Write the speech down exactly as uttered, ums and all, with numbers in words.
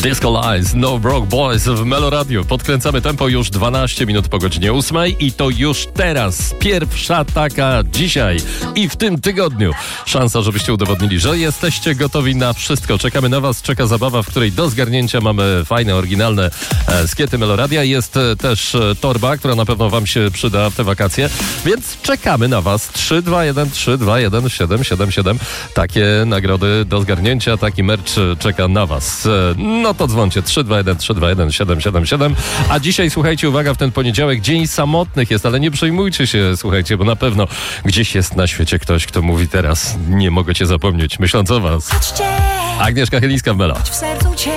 Disco Lies, No Broke Boys w Melo Radio. Podkręcamy tempo już dwanaście minut po godzinie ósmej i to już teraz pierwsza taka dzisiaj i w tym tygodniu. Szansa, żebyście udowodnili, że jesteście gotowi na wszystko. Czekamy na was, czeka zabawa, w której do zgarnięcia mamy fajne, oryginalne e, skiety Melo Radia. Jest e, też e, torba, która na pewno wam się przyda w te wakacje, więc czekamy na was. trzy dwa jeden trzy dwa jeden siedem siedem siedem. Takie nagrody do zgarnięcia, taki merch czeka na was. E, no to dzwoncie trzy dwa jeden trzy dwa jeden siedem siedem siedem. A dzisiaj, słuchajcie, uwaga, w ten poniedziałek dzień samotnych jest, ale nie przejmujcie się, słuchajcie, bo na pewno gdzieś jest na świecie ktoś, kto mówi teraz: nie mogę cię zapomnieć, myśląc o was. Agnieszka Chylińska w Melo.